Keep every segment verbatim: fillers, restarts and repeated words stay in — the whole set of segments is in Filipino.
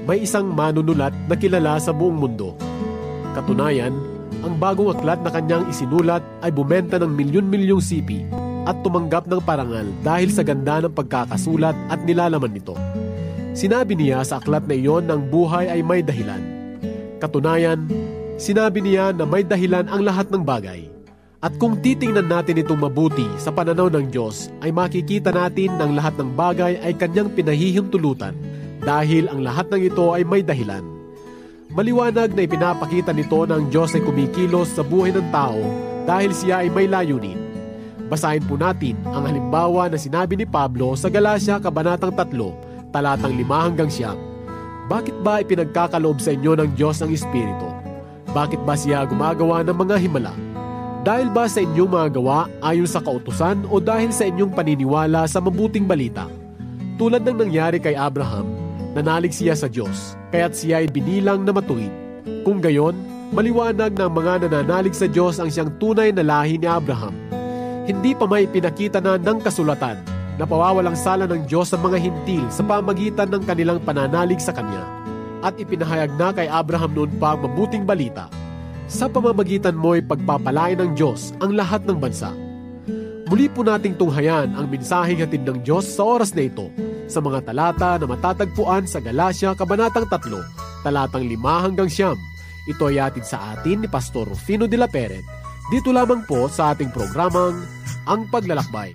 may isang manunulat na kilala sa buong mundo. Katunayan, ang bagong aklat na kanyang isinulat ay bumenta ng milyon-milyong sipi at tumanggap ng parangal dahil sa ganda ng pagkakasulat at nilalaman nito. Sinabi niya sa aklat na iyon na ang buhay ay may dahilan. Katunayan, sinabi niya na may dahilan ang lahat ng bagay. At kung titingnan natin itong mabuti sa pananaw ng Diyos, ay makikita natin na ang lahat ng bagay ay kanyang pinahihintulutan dahil ang lahat ng ito ay may dahilan. Maliwanag na ipinapakita nito na ang Diyos ay kumikilos sa buhay ng tao dahil siya ay may layunin. Basahin po natin ang halimbawa na sinabi ni Pablo sa Galacia Kabanatang tatlo, talatang lima hanggang siyam. Bakit ba ipinagkakaloob sa inyo ng Diyos ang Espiritu? Bakit ba siya gumagawa ng mga himala? Dahil ba sa inyong mga gawa ayon sa kautusan o dahil sa inyong paniniwala sa mabuting balita? Tulad ng nangyari kay Abraham, nanalig siya sa Diyos, kaya't siya ay binilang na matuwid. Kung gayon, maliwanag na ang mga nananalig sa Diyos ang siyang tunay na lahi ni Abraham. Hindi pa may pinakita na ng kasulatan na pawawalang sala ng Diyos sa mga hintil sa pamagitan ng kanilang pananalig sa Kanya. At ipinahayag na kay Abraham noon pa ang mabuting balita. Sa pamamagitan mo'y pagpapalain ng Diyos ang lahat ng bansa. Muli po nating tunghayan ang mensaheng hatid ng Diyos sa oras na ito sa mga talata na matatagpuan sa Galacia Kabanatang tatlo, talatang lima hanggang siyam. Ito ay hatid sa atin ni Pastor Rufino de la Peret, dito lamang po sa ating programang Ang Paglalakbay.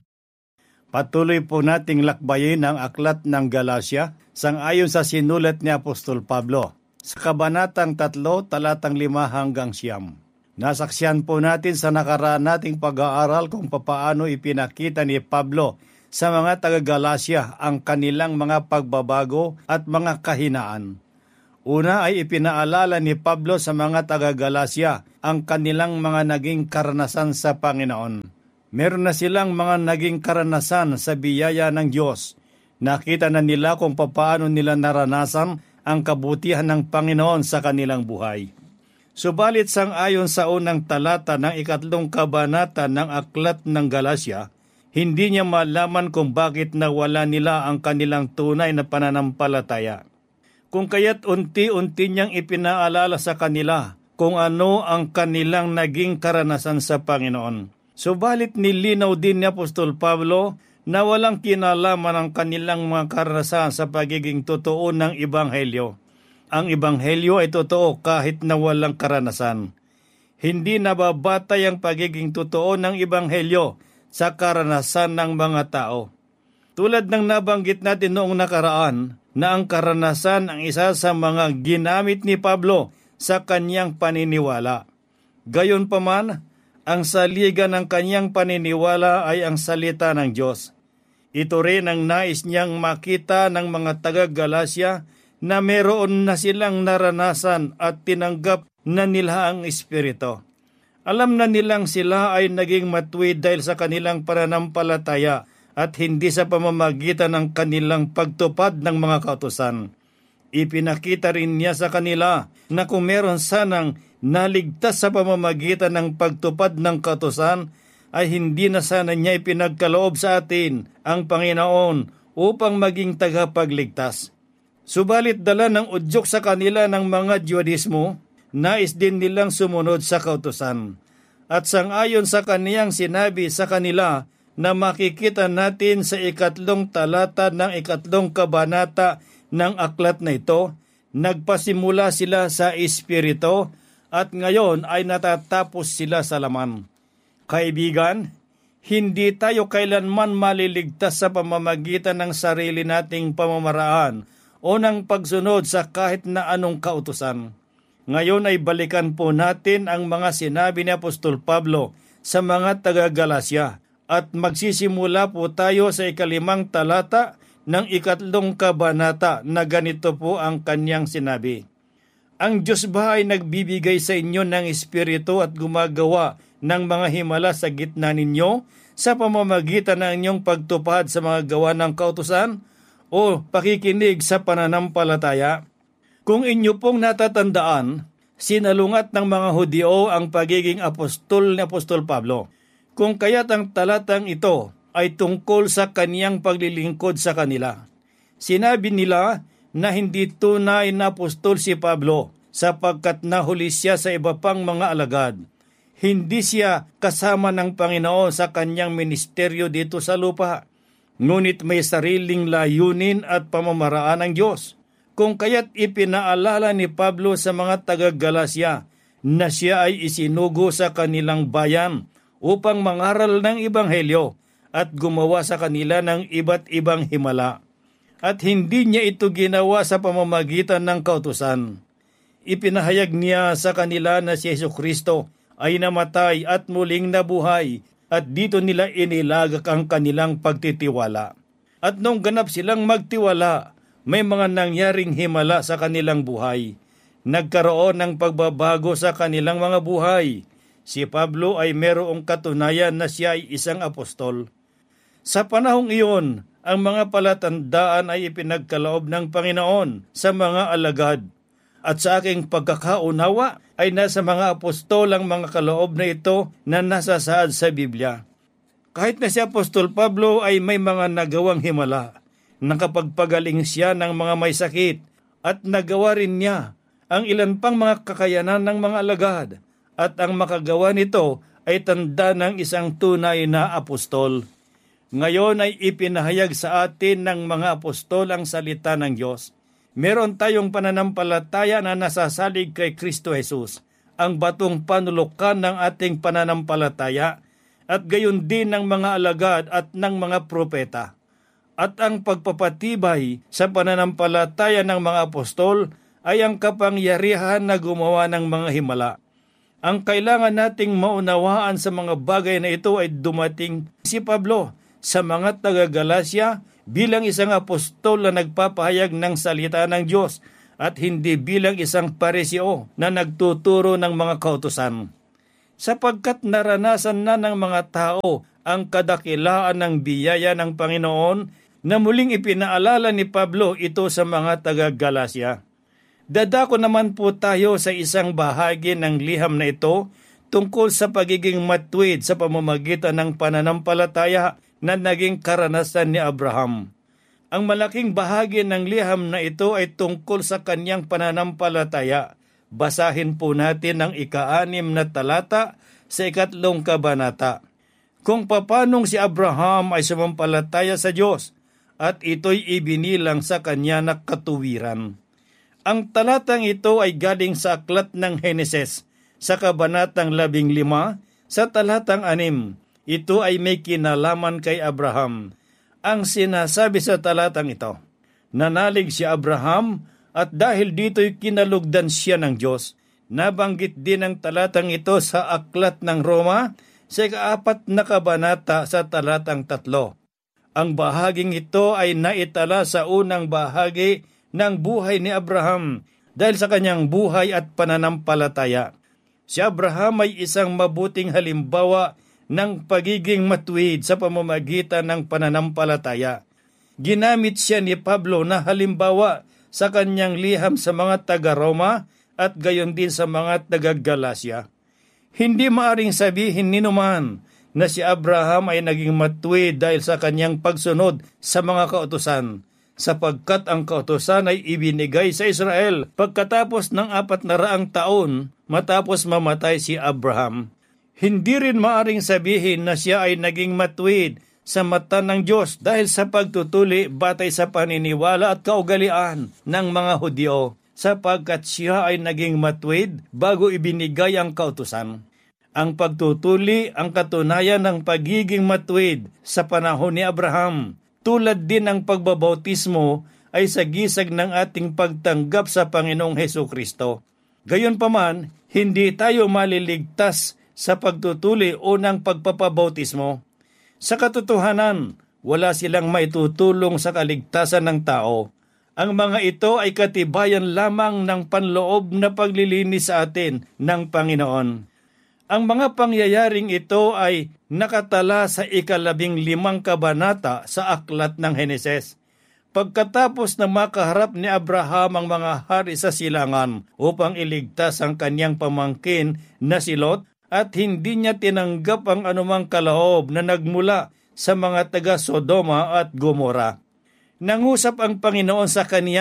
Patuloy po nating lakbayin ang aklat ng Galacia sang-ayon sa sinulat ni Apostol Pablo sa Kabanatang tatlo, talatang lima hanggang siyam. Nasaksihan po natin sa nakaraan nating pag-aaral kung papaano ipinakita ni Pablo sa mga taga-Galacia ang kanilang mga pagbabago at mga kahinaan. Una ay ipinaalala ni Pablo sa mga taga-Galacia ang kanilang mga naging karanasan sa Panginoon. Meron na silang mga naging karanasan sa biyaya ng Diyos. Nakita na nila kung papaano nila naranasan ang kabutihan ng Panginoon sa kanilang buhay. Subalit sang-ayon sa unang talata ng ikatlong kabanata ng aklat ng Galacia, hindi niya malaman kung bakit nawala nila ang kanilang tunay na pananampalataya. Kung kaya't unti-unti niyang ipinaalala sa kanila kung ano ang kanilang naging karanasan sa Panginoon. Subalit nilinaw din ni Apostol Pablo na walang kinalaman ang kanilang mga karanasan sa pagiging totoo ng Ebanghelyo. Ang Ebanghelyo ay totoo kahit na walang karanasan. Hindi nababatay ang pagiging totoo ng Ebanghelyo sa karanasan ng mga tao. Tulad ng nabanggit natin noong nakaraan, na ang karanasan ang isa sa mga ginamit ni Pablo sa kanyang paniniwala. Gayunpaman, ang saligan ng kanyang paniniwala ay ang salita ng Diyos. Ito rin ang nais niyang makita ng mga taga-Galacia na meron na silang naranasan at tinanggap na nila ang Espiritu. Alam na nilang sila ay naging matuwid dahil sa kanilang pananampalataya at hindi sa pamamagitan ng kanilang pagtupad ng mga kautusan. Ipinakita rin niya sa kanila na kung meron sanang naligtas sa pamamagitan ng pagtupad ng kautusan, ay hindi na sana niya ipinagkaloob sa atin ang Panginoon upang maging tagapagligtas. Subalit dala ng udyok sa kanila ng mga Judaismo, nais din nilang sumunod sa kautusan. At sang-ayon sa kaniyang sinabi sa kanila na makikita natin sa ikatlong talata ng ikatlong kabanata ng aklat na ito, nagpasimula sila sa Espiritu at ngayon ay natatapos sila sa laman. Kaibigan, hindi tayo kailanman maliligtas sa pamamagitan ng sarili nating pamamaraan o ng pagsunod sa kahit na anong kautusan. Ngayon ay balikan po natin ang mga sinabi ni Apostol Pablo sa mga taga-Galacia at magsisimula po tayo sa ikalimang talata ng ikatlong kabanata na ganito po ang kanyang sinabi. Ang Diyos ba ay nagbibigay sa inyo ng Espiritu at gumagawa ng mga himala sa gitna ninyo sa pamamagitan ng inyong pagtupad sa mga gawa ng kautusan o pakikinig sa pananampalataya? Kung inyo pong natatandaan, sinalungat ng mga Hudyo ang pagiging apostol ni Apostol Pablo. Kung kaya't ang talatang ito ay tungkol sa kaniyang paglilingkod sa kanila. Sinabi nila na hindi tunay na apostol si Pablo sapagkat nahuli siya sa iba pang mga alagad. Hindi siya kasama ng Panginoon sa kanyang ministeryo dito sa lupa, ngunit may sariling layunin at pamamaraan ng Diyos. Kung kaya't ipinaalala ni Pablo sa mga taga-Galasya na siya ay isinugo sa kanilang bayan upang mangaral ng Ebanghelyo at gumawa sa kanila ng iba't ibang himala. At hindi niya ito ginawa sa pamamagitan ng kautusan. Ipinahayag niya sa kanila na si Jesucristo ay namatay at muling nabuhay at dito nila inilagak ang kanilang pagtitiwala. At nung ganap silang magtiwala, may mga nangyaring himala sa kanilang buhay. Nagkaroon ng pagbabago sa kanilang mga buhay. Si Pablo ay merong katunayan na siya ay isang apostol. Sa panahong iyon, ang mga palatandaan ay ipinagkaloob ng Panginoon sa mga alagad. At sa aking pagkakaunawa ay nasa mga apostol ang mga kaloob na ito na nasasaad sa Biblia. Kahit na si Apostol Pablo ay may mga nagawang himala, nakapagpagaling siya ng mga may sakit at nagawa rin niya ang ilan pang mga kakayanan ng mga alagad at ang makagawa nito ay tanda ng isang tunay na apostol. Ngayon ay ipinahayag sa atin ng mga apostol ang salita ng Diyos. Meron tayong pananampalataya na nasasalig kay Kristo Jesus, ang batong panulukan ng ating pananampalataya at gayon din ng mga alagad at ng mga propeta. At ang pagpapatibay sa pananampalataya ng mga apostol ay ang kapangyarihan na gumawa ng mga himala. Ang kailangan nating maunawaan sa mga bagay na ito ay dumating si Pablo sa mga taga-Galasya bilang isang apostol na nagpapahayag ng salita ng Diyos at hindi bilang isang pariseo na nagtuturo ng mga kautusan. Sapagkat naranasan na ng mga tao ang kadakilaan ng biyaya ng Panginoon na muling ipinaalala ni Pablo ito sa mga taga-Galasya. Dadako naman po tayo sa isang bahagi ng liham na ito tungkol sa pagiging matuwid sa pamamagitan ng pananampalataya na naging karanasan ni Abraham. Ang malaking bahagi ng liham na ito ay tungkol sa kanyang pananampalataya. Basahin po natin ang ika-anim na talata sa ikatlong kabanata. Kung papanong si Abraham ay sumampalataya sa Diyos at ito'y ibinilang sa kanya na katuwiran. Ang talatang ito ay galing sa aklat ng Heneses sa kabanatang labing lima sa talatang anim. Ito ay may kinalaman kay Abraham. Ang sinasabi sa talatang ito, nanalig si Abraham at dahil dito'y kinalugdan siya ng Diyos. Nabanggit din ang talatang ito sa aklat ng Roma sa ikaapat na kabanata sa talatang tatlo. Ang bahaging ito ay naitala sa unang bahagi ng buhay ni Abraham dahil sa kanyang buhay at pananampalataya. Si Abraham ay isang mabuting halimbawa ng pagiging matuwid sa pamamagitan ng pananampalataya. Ginamit siya ni Pablo na halimbawa sa kanyang liham sa mga taga-Roma at gayon din sa mga taga-Galasya. Hindi maaring sabihin ni numan na si Abraham ay naging matuwid dahil sa kanyang pagsunod sa mga kautusan, sapagkat ang kautusan ay ibinigay sa Israel pagkatapos ng apat na raang taon matapos mamatay si Abraham. Hindi rin maaring sabihin na siya ay naging matuwid sa mata ng Diyos dahil sa pagtutuli batay sa paniniwala at kaugalian ng mga Hudyo, sapagkat siya ay naging matuwid bago ibinigay ang kautusan. Ang pagtutuli ang katunayan ng pagiging matuwid sa panahon ni Abraham. Tulad din ng pagbabautismo ay sagisag ng ating pagtanggap sa Panginoong Hesukristo. Gayunpaman, hindi tayo maliligtas sa pagtutuli o ng pagpapabautismo. Sa katotohanan, wala silang maitutulong sa kaligtasan ng tao. Ang mga ito ay katibayan lamang ng panloob na paglilinis sa atin ng Panginoon. Ang mga pangyayaring ito ay nakatala sa ikalabing limang kabanata sa aklat ng Heneses. Pagkatapos na makaharap ni Abraham ang mga hari sa silangan upang iligtas ang kanyang pamangkin na si Lot, at hindi niya tinanggap ang anumang kaloob na nagmula sa mga taga Sodoma at Gomora. Nangusap ang Panginoon sa kaniya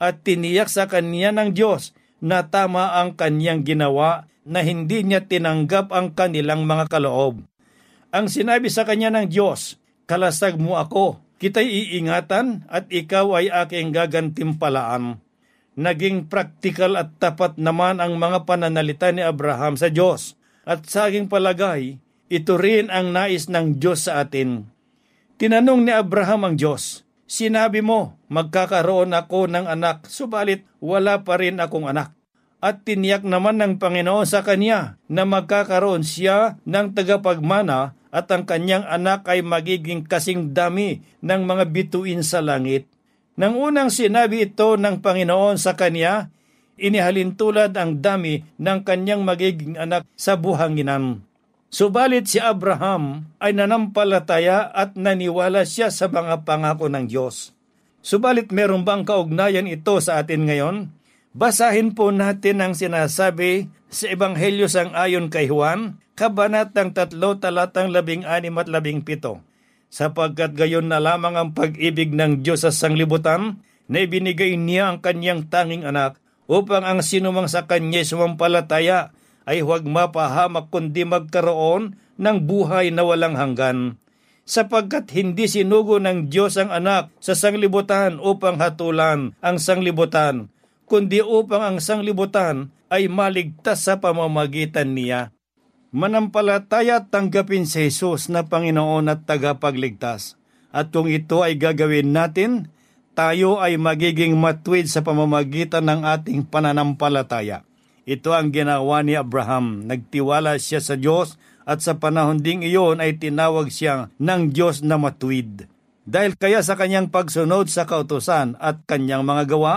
at tiniyak sa kanya ng Diyos na tama ang kanyang ginawa, na hindi niya tinanggap ang kanilang mga kaloob. Ang sinabi sa kanya ng Diyos, "Kalasag mo ako, kita'y iingatan at ikaw ay aking gagantimpalaan." Naging praktikal at tapat naman ang mga pananalita ni Abraham sa Diyos. At sa aking palagay, ito rin ang nais ng Diyos sa atin. Tinanong ni Abraham ang Diyos, "Sinabi mo, magkakaroon ako ng anak, subalit wala pa rin akong anak." At tiniyak naman ng Panginoon sa kanya na magkakaroon siya ng tagapagmana at ang kanyang anak ay magiging kasing dami ng mga bituin sa langit. Nang unang sinabi ito ng Panginoon sa kanya, inihalintulad ang dami ng kanyang magiging anak sa buhanginan. Subalit si Abraham ay nanampalataya at naniwala siya sa mga pangako ng Diyos. Subalit meron bang kaugnayan ito sa atin ngayon? Basahin po natin ang sinasabi sa Ebanghelyo sang-ayon kay Juan, Kabanatang tatlo, talatang labing anim at labing pito. Sapagkat gayon na lamang ang pag-ibig ng Diyos sa sanglibutan, na ibinigay niya ang kanyang tanging anak, upang ang sinumang sa kanya sumampalataya ay huwag mapahamak kundi magkaroon ng buhay na walang hanggan. Sapagkat hindi sinugo ng Diyos ang anak sa sanglibutan upang hatulan ang sanglibutan, kundi upang ang sanglibutan ay maligtas sa pamamagitan niya. Manampalataya at tanggapin si Jesus na Panginoon at tagapagligtas. At kung ito ay gagawin natin, tayo ay magiging matuwid sa pamamagitan ng ating pananampalataya. Ito ang ginawa ni Abraham. Nagtiwala siya sa Diyos at sa panahon ding iyon ay tinawag siya ng Diyos na matuwid. Dahil kaya sa kanyang pagsunod sa kautusan at kanyang mga gawa,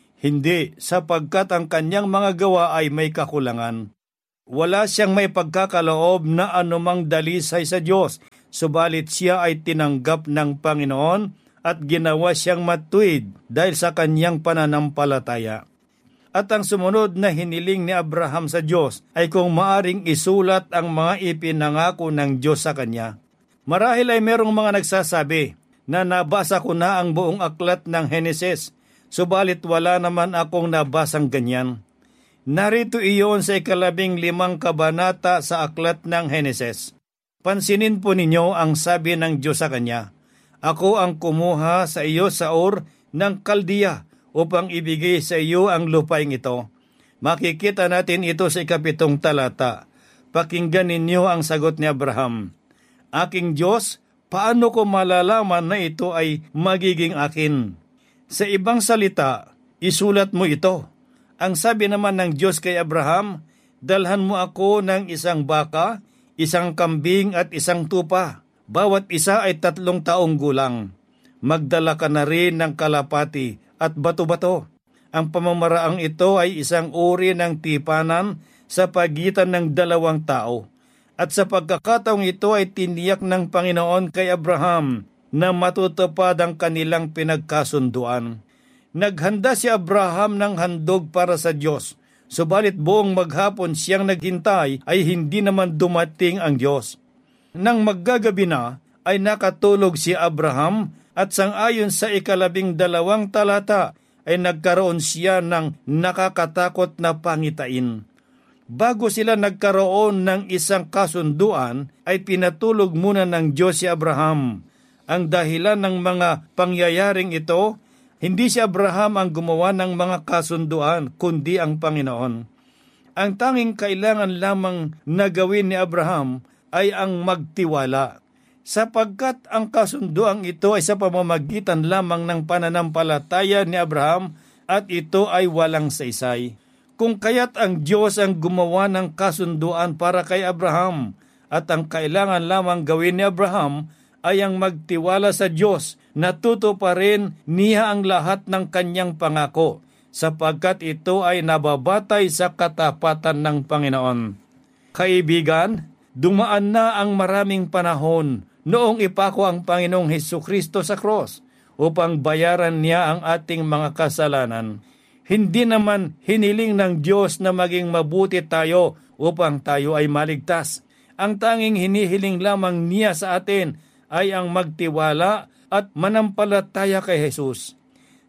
hindi sapagkat ang kanyang mga gawa ay may kakulangan. Wala siyang may pagkakaloob na anumang dalisay sa Diyos, subalit siya ay tinanggap ng Panginoon at ginawa siyang matuwid dahil sa kanyang pananampalataya. At ang sumunod na hiniling ni Abraham sa Diyos ay kung maaring isulat ang mga ipinangako ng Diyos sa kanya. Marahil ay merong mga nagsasabi na nabasa ko na ang buong aklat ng Heneses, subalit wala naman akong nabasang ganyan. Narito iyon sa ikalabing limang kabanata sa aklat ng Heneses. Pansinin po ninyo ang sabi ng Diyos sa kanya, "Ako ang kumuha sa iyo sa Ur ng Kaldiya upang ibigay sa iyo ang lupaing ito." Makikita natin ito sa ikapitong talata. Pakinggan ninyo ang sagot ni Abraham, "Aking Diyos, paano ko malalaman na ito ay magiging akin?" Sa ibang salita, isulat mo ito. Ang sabi naman ng Diyos kay Abraham, "Dalhan mo ako ng isang baka, isang kambing at isang tupa. Bawat isa ay tatlong taong gulang. Magdala ka na rin ng kalapati at bato-bato. Ang pamamaraang ito ay isang uri ng tipanan sa pagitan ng dalawang tao. At sa pagkakataong ito ay tiniyak ng Panginoon kay Abraham na matutupad ang kanilang pinagkasunduan. Naghanda si Abraham ng handog para sa Diyos, subalit buong maghapon siyang naghintay ay hindi naman dumating ang Diyos. Nang maggagabi na, ay nakatulog si Abraham at sangayon sa ikalabing dalawang talata ay nagkaroon siya ng nakakatakot na pangitain. Bago sila nagkaroon ng isang kasunduan, ay pinatulog muna ng Diyos si Abraham. Ang dahilan ng mga pangyayaring ito, hindi si Abraham ang gumawa ng mga kasunduan, kundi ang Panginoon. Ang tanging kailangan lamang na gawin ni Abraham ay ang magtiwala, sapagkat ang kasunduang ito ay sa pamamagitan lamang ng pananampalataya ni Abraham at ito ay walang saysay. Kung kaya't ang Diyos ang gumawa ng kasunduan para kay Abraham at ang kailangan lamang gawin ni Abraham ay ang magtiwala sa Diyos na tutuparin niya ang lahat ng kanyang pangako sapagkat ito ay nababatay sa katapatan ng Panginoon. Kaibigan, dumaan na ang maraming panahon noong ipako ang Panginoong Hesukristo sa cross upang bayaran niya ang ating mga kasalanan. Hindi naman hiniling ng Diyos na maging mabuti tayo upang tayo ay maligtas. Ang tanging hinihiling lamang niya sa atin ay ang magtiwala at manampalataya kay Jesus.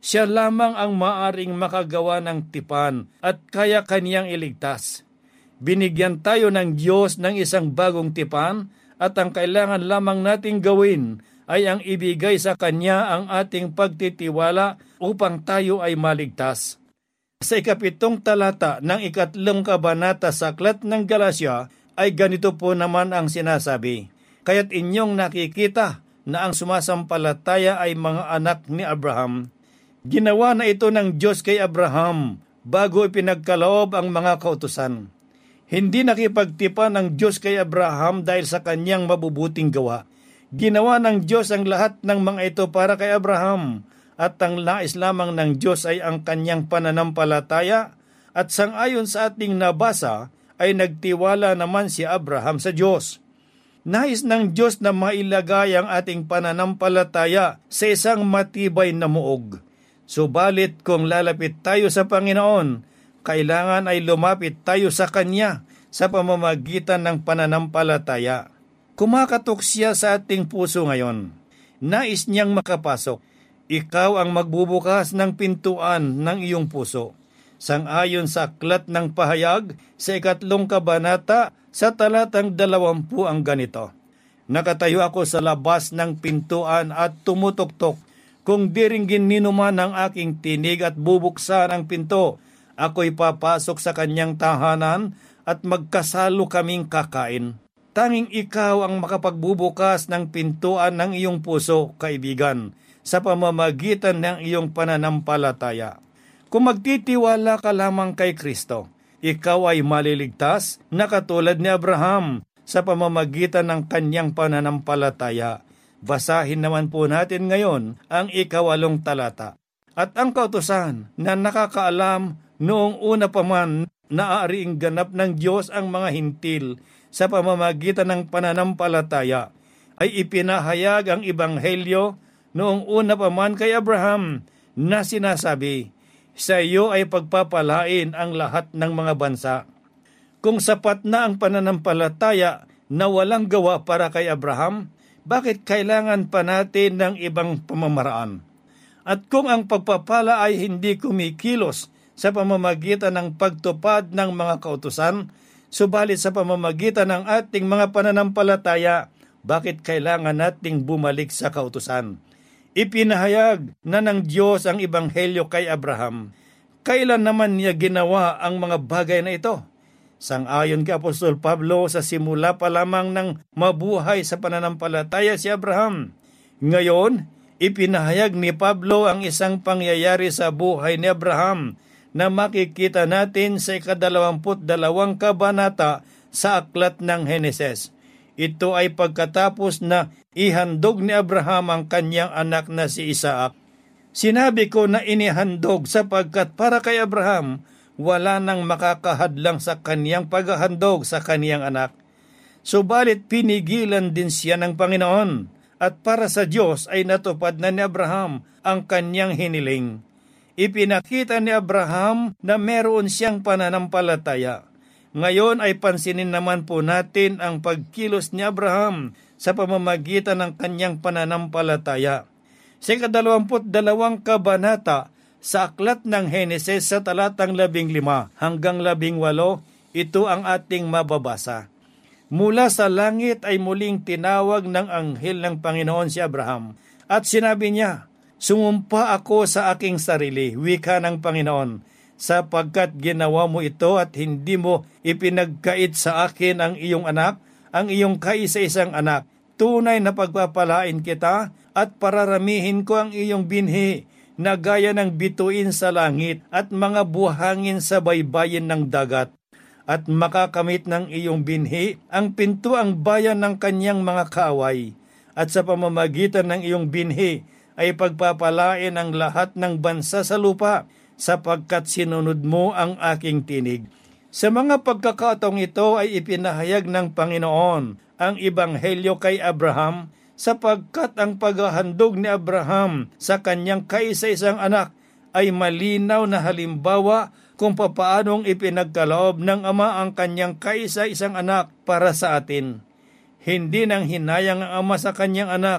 Siya lamang ang maaring makagawa ng tipan at kaya kaniyang iligtas. Binigyan tayo ng Diyos ng isang bagong tipan at ang kailangan lamang nating gawin ay ang ibigay sa Kanya ang ating pagtitiwala upang tayo ay maligtas. Sa ikapitong talata ng ikatlong kabanata sa aklat ng Galasya ay ganito po naman ang sinasabi, "Kaya't inyong nakikita na ang sumasampalataya ay mga anak ni Abraham. Ginawa na ito ng Diyos kay Abraham bago ipinagkaloob ang mga kautusan. Hindi nakipagtipan ng Diyos kay Abraham dahil sa kanyang mabubuting gawa. Ginawa ng Diyos ang lahat ng mga ito para kay Abraham, at ang nais lamang ng Diyos ay ang kanyang pananampalataya, at sangayon sa ating nabasa ay nagtiwala naman si Abraham sa Diyos. Nais ng Diyos na mailagay ang ating pananampalataya sa isang matibay na muog. Subalit kung lalapit tayo sa Panginoon, kailangan ay lumapit tayo sa Kanya sa pamamagitan ng pananampalataya. Kumakatok siya sa ating puso ngayon. Nais niyang makapasok. Ikaw ang magbubukas ng pintuan ng iyong puso. Sang-ayon sa aklat ng pahayag sa ikatlong kabanata sa talatang dalawampu ang ganito, "Nakatayo ako sa labas ng pintuan at tumutoktok. Kung diringgin ninuman ang aking tinig at bubuksan ang pinto, ako'y papasok sa kanyang tahanan at magkasalo kaming kakain." Tanging ikaw ang makapagbubukas ng pintuan ng iyong puso, kaibigan, sa pamamagitan ng iyong pananampalataya. Kung magtitiwala ka lamang kay Kristo, ikaw ay maliligtas na katulad ni Abraham sa pamamagitan ng kanyang pananampalataya. Basahin naman po natin ngayon ang ikawalong talata. "At ang kautusan na nakakaalam noong una pa man na aariing ganap ng Diyos ang mga hintil sa pamamagitan ng pananampalataya, ay ipinahayag ang ebanghelyo noong una pa man kay Abraham na sinasabi, sa iyo ay pagpapalain ang lahat ng mga bansa." Kung sapat na ang pananampalataya na walang gawa para kay Abraham, bakit kailangan pa natin ng ibang pamamaraan? At kung ang pagpapala ay hindi kumikilos sa pamamagitan ng pagtupad ng mga kautusan, subalit sa pamamagitan ng ating mga pananampalataya, bakit kailangan nating bumalik sa kautusan? Ipinahayag na ng Diyos ang ebanghelyo kay Abraham. Kailan naman niya ginawa ang mga bagay na ito? Sang-ayon kay Apostol Pablo, sa simula pa lamang ng mabuhay sa pananampalataya si Abraham. Ngayon, ipinahayag ni Pablo ang isang pangyayari sa buhay ni Abraham na makikita natin sa ikadalawamput dalawang kabanata sa aklat ng Heneses. Ito ay pagkatapos na ihandog ni Abraham ang kanyang anak na si Isaac. Sinabi ko na inihandog sapagkat para kay Abraham, wala nang makakahadlang sa kaniyang paghahandog sa kaniyang anak. Subalit pinigilan din siya ng Panginoon, at para sa Diyos ay natupad na ni Abraham ang kaniyang hiniling. Ipinakita ni Abraham na meron siyang pananampalataya. Ngayon ay pansinin naman po natin ang pagkilos ni Abraham sa pamamagitan ng kanyang pananampalataya. Sa ikadalawamput dalawang kabanata sa aklat ng Heneses sa talatang labing lima hanggang labing walo, ito ang ating mababasa. Mula sa langit ay muling tinawag ng anghel ng Panginoon si Abraham, at sinabi niya, "Sumumpa ako sa aking sarili, wika ng Panginoon, sapagkat ginawa mo ito at hindi mo ipinagkait sa akin ang iyong anak, ang iyong kaisa-isang anak. Tunay na pagpapalain kita at pararamihin ko ang iyong binhi na gaya ng bituin sa langit at mga buhangin sa baybayin ng dagat. At makakamit ng iyong binhi ang pintuang bayan ng kanyang mga kaaway. At sa pamamagitan ng iyong binhi ay pagpapalain ang lahat ng bansa sa lupa, sapagkat sinunod mo ang aking tinig." Sa mga pagkakataong ito ay ipinahayag ng Panginoon ang ebanghelyo kay Abraham, sapagkat ang paghahandog ni Abraham sa kanyang kaisa-isang anak ay malinaw na halimbawa kung papaanong ipinagkaloob ng Ama ang kanyang kaisa-isang anak para sa atin. Hindi nang hinayang ang Ama sa kanyang anak,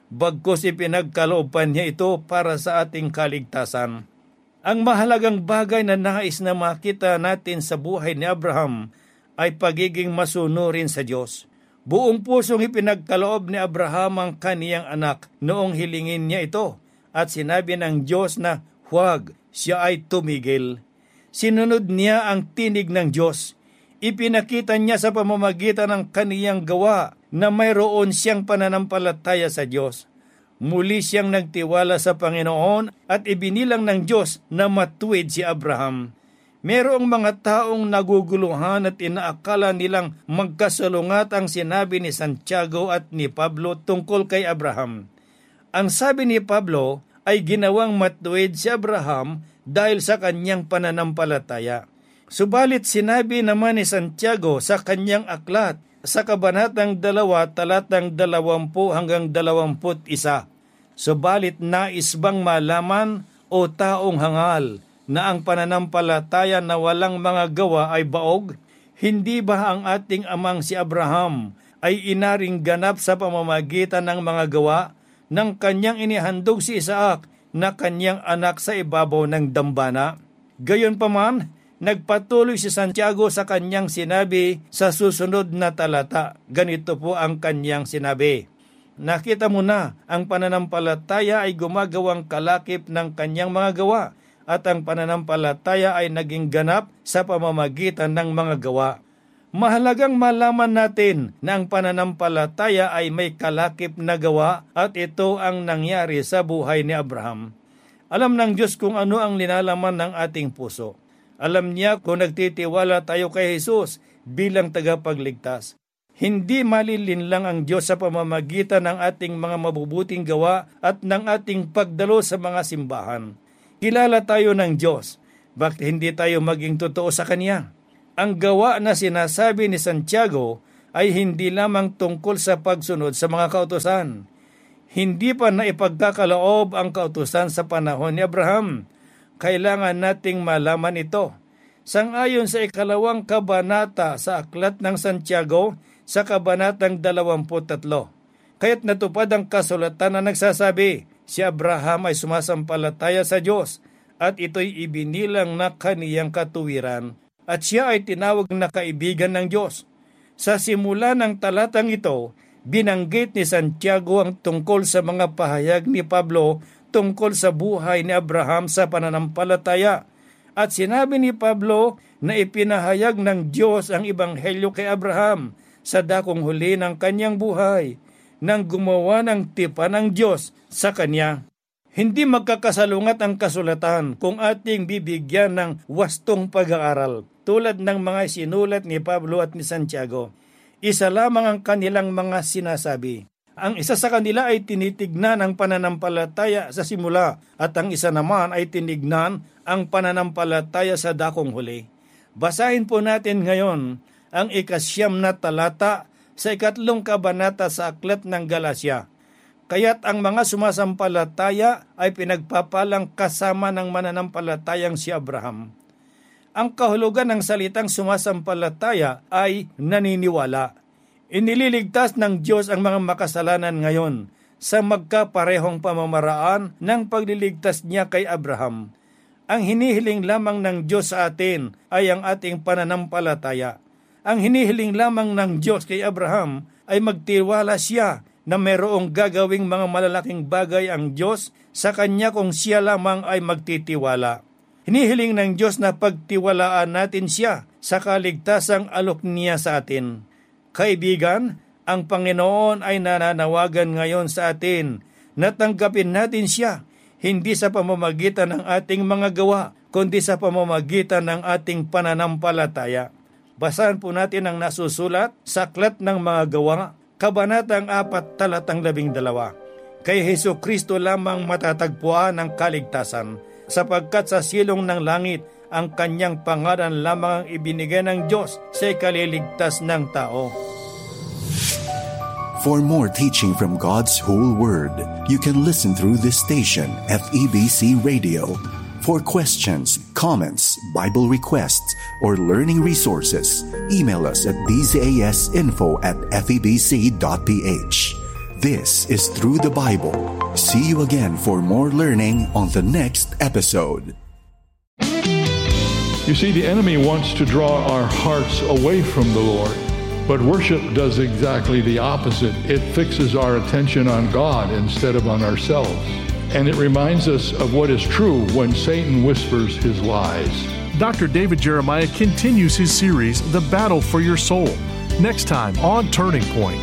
bagkus ipinagkalooban niya ito para sa ating kaligtasan. Ang mahalagang bagay na nais na makita natin sa buhay ni Abraham ay pagiging masunurin sa Diyos. Buong pusong ipinagkaloob ni Abraham ang kaniyang anak noong hilingin niya ito at sinabi ng Diyos na huwag, siya ay tumigil. Sinunod niya ang tinig ng Diyos. Ipinakita niya sa pamamagitan ng kaniyang gawa na mayroon siyang pananampalataya sa Diyos. Muli siyang nagtiwala sa Panginoon at ibinilang ng Diyos na matuwid si Abraham. Merong mga taong naguguluhan at inaakala nilang magkasalungat ang sinabi ni Santiago at ni Pablo tungkol kay Abraham. Ang sabi ni Pablo ay ginawang matuwid si Abraham dahil sa kanyang pananampalataya. Subalit sinabi naman ni Santiago sa kanyang aklat sa kabanatang dalawa talatang dalawampu hanggang dalawamput isa. Subalit nais bang malaman o taong hangal na ang pananampalataya na walang mga gawa ay baog? Hindi ba ang ating amang si Abraham ay inaring ganap sa pamamagitan ng mga gawa ng kanyang inihandog si Isaac na kanyang anak sa ibabaw ng dambana? Gayunpaman, nagpatuloy si Santiago sa kanyang sinabi sa susunod na talata. Ganito po ang kanyang sinabi. Nakita mo na, ang pananampalataya ay gumagawang kalakip ng kanyang mga gawa, at ang pananampalataya ay naging ganap sa pamamagitan ng mga gawa. Mahalagang malaman natin na ang pananampalataya ay may kalakip na gawa at ito ang nangyari sa buhay ni Abraham. Alam ng Diyos kung ano ang linalaman ng ating puso. Alam niya kung nagtitiwala tayo kay Jesus bilang tagapagligtas. Hindi malilinlang ang Diyos sa pamamagitan ng ating mga mabubuting gawa at ng ating pagdalo sa mga simbahan. Kilala tayo ng Diyos. Bakit hindi tayo maging totoo sa Kanya? Ang gawa na sinasabi ni Santiago ay hindi lamang tungkol sa pagsunod sa mga kautusan. Hindi pa naipagkakaloob ang kautusan sa panahon ni Abraham. Kailangan nating malaman ito. Sang-ayon sa ikalawang kabanata sa aklat ng Santiago sa kabanatang dalawamput tatlo. Kaya't natupad ang kasulatan na nagsasabi, si Abraham ay sumasampalataya sa Diyos at ito'y ibinilang na kaniyang katuwiran at siya ay tinawag na kaibigan ng Diyos. Sa simula ng talatang ito, binanggit ni Santiago ang tungkol sa mga pahayag ni Pablo tungkol sa buhay ni Abraham sa pananampalataya. At sinabi ni Pablo na ipinahayag ng Diyos ang ebanghelyo kay Abraham sa dakong huli ng kanyang buhay nang gumawa ng tipan ng Diyos sa kanya. Hindi magkakasalungat ang kasulatan kung ating bibigyan ng wastong pag-aaral tulad ng mga sinulat ni Pablo at ni Santiago. Isa lamang ang kanilang mga sinasabi. Ang isa sa kanila ay tinitignan ang pananampalataya sa simula at ang isa naman ay tinignan ang pananampalataya sa dakong huli. Basahin po natin ngayon ang ikasyam na talata sa ikatlong kabanata sa aklat ng Galasya. Kaya't ang mga sumasampalataya ay pinagpapalang kasama ng mananampalatayang si Abraham. Ang kahulugan ng salitang sumasampalataya ay naniniwala. Inililigtas ng Diyos ang mga makasalanan ngayon sa magkaparehong pamamaraan ng pagliligtas niya kay Abraham. Ang hinihiling lamang ng Diyos sa atin ay ang ating pananampalataya. Ang hinihiling lamang ng Diyos kay Abraham ay magtiwala siya na mayroong gagawing mga malalaking bagay ang Diyos sa kanya kung siya lamang ay magtitiwala. Hinihiling ng Diyos na pagtiwalaan natin siya sa kaligtasang alok niya sa atin. Kaibigan, ang Panginoon ay nananawagan ngayon sa atin na tanggapin natin siya, hindi sa pamamagitan ng ating mga gawa, kundi sa pamamagitan ng ating pananampalataya. Basahan po natin ang nasusulat sa Aklat ng Mga Gawa, Kabanatang apat, talatang labing dalawa. Kay Hesus Kristo lamang matatagpuan ang kaligtasan, sapagkat sa silong ng langit ang kanyang pangalan lamang ang ibinigay ng Diyos sa ikaliligtas ng tao. For more teaching from God's whole Word, you can listen through this station, F E B C Radio. For questions, comments, Bible requests, or learning resources, email us at d z a s info at f e b c dot p h. This is Through the Bible. See you again for more learning on the next episode. You see, the enemy wants to draw our hearts away from the Lord. But worship does exactly the opposite. It fixes our attention on God instead of on ourselves. And it reminds us of what is true when Satan whispers his lies. Doctor David Jeremiah continues his series, The Battle for Your Soul, next time on Turning Point.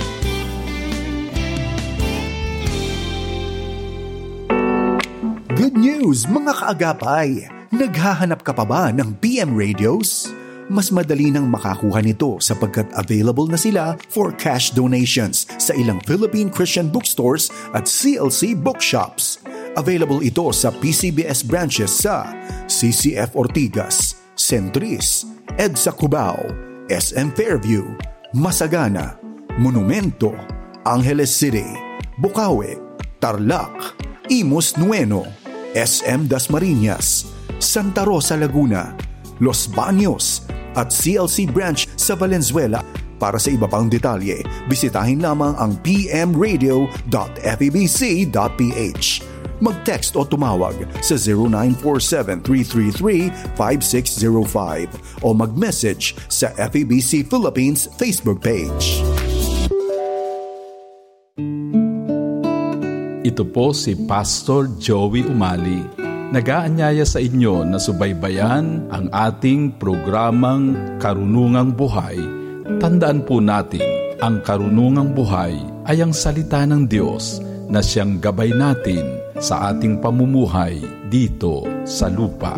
Good news, mga kaagapay! Naghahanap ka pa ba ng P M radios? Mas madali nang makakuha nito sapagkat available na sila for cash donations sa ilang Philippine Christian bookstores at C L C bookshops. Available ito sa P C B S branches sa C C F Ortigas, Centris, EDSA Cubao, S M Fairview, Masagana, Monumento, Angeles City, Bukawi, Tarlac, Imus Nueno, S M Dasmariñas, Santa Rosa Laguna, Los Baños at C L C branch sa Valenzuela. Para sa iba pang detalye, bisitahin lamang ang p m radio dot f e b c dot p h. Mag-text o tumawag sa zero nine four seven, three three three, five six zero five o mag-message sa F E B C Philippines Facebook page. Ito po si Pastor Joey Umali. Nag-aanyaya sa inyo na subaybayan ang ating programang Karunungang Buhay. Tandaan po natin, ang karunungang buhay ay ang salita ng Diyos na siyang gabay natin sa ating pamumuhay dito sa lupa.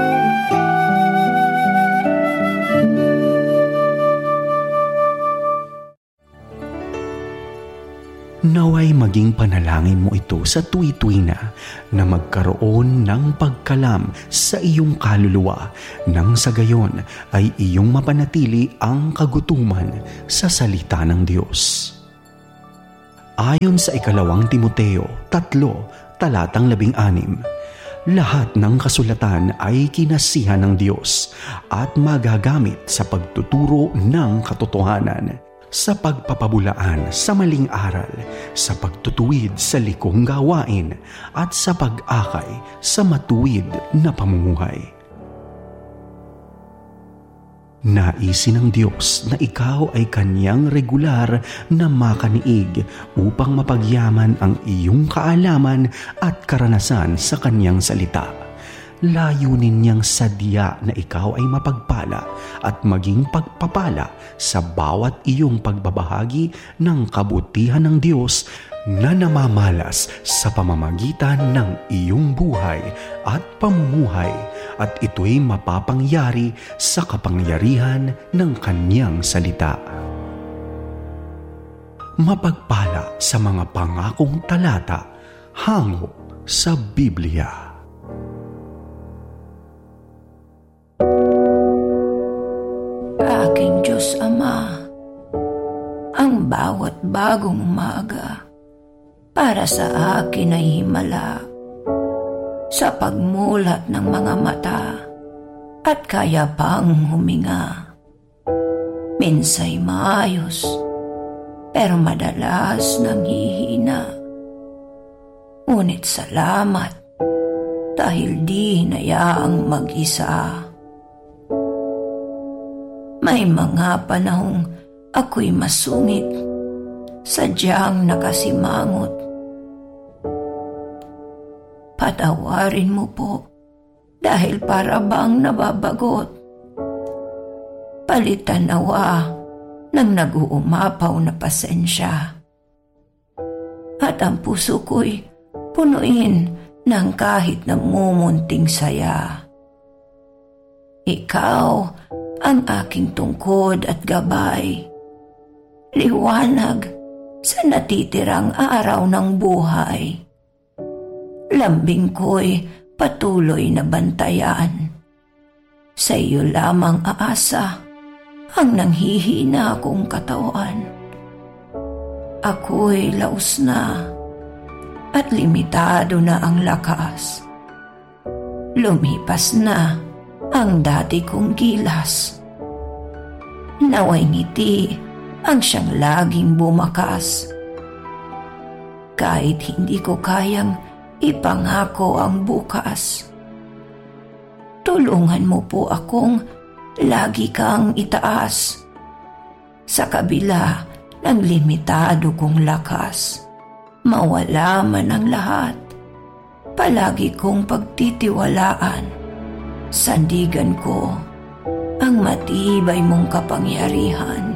Naway maging panalangin mo ito sa tuwi-tuwi na na magkaroon ng pagkalam sa iyong kaluluwa nang sa gayon ay iyong mapanatili ang kagutuman sa salita ng Diyos. Ayon sa ikalawang Timoteo, tatlo, talatang labing anim, lahat ng kasulatan ay kinasihan ng Diyos at magagamit sa pagtuturo ng katotohanan, sa pagpapabulaan sa maling aral, sa pagtutuwid sa likong gawain, at sa pag-akay sa matuwid na pamumuhay. Naisin ng Diyos na ikaw ay Kanyang regular na makaniig upang mapagyaman ang iyong kaalaman at karanasan sa Kanyang salita. Layunin niyang sadya na ikaw ay mapagpala at maging pagpapala sa bawat iyong pagbabahagi ng kabutihan ng Diyos na namamalas sa pamamagitan ng iyong buhay at pamumuhay, at ito'y mapapangyari sa kapangyarihan ng Kanyang salita. Mapagpala sa mga pangakong talata hango sa Biblia. Aking Diyos Ama, ang bawat bagong umaga para sa akin ay himala sa pagmulat ng mga mata at kaya pang huminga. Minsay maayos, pero madalas nanghihina. Ngunit salamat dahil di hinayaang mag-isa. May mga panahong ako'y masungit, sadyang nakasimangot. Patawarin mo po dahil para bang nababagot. Palitan nawa ng nag-uumapaw na pasensya. At ang puso ko'y punuin ng kahit namumunting saya. Ikaw ang aking tungkod at gabay, liwanag sa natitirang araw ng buhay. Lambing ko'y patuloy na bantayan. Sa iyo lamang aasa ang nanghihina kong katawan. Ako'y laos na at limitado na ang lakas. Lumipas na ang dati kong gilas. Naway ngiti ang siyang laging bumakas. kahit hindi ko kayang ipangako ang bukas. Tulungan mo po akong lagi kang itaas sa kabila ng limitado kong lakas. Mawala man ang lahat, palagi kong pagtitiwalaan. Sandigan ko ang matibay mong kapangyarihan.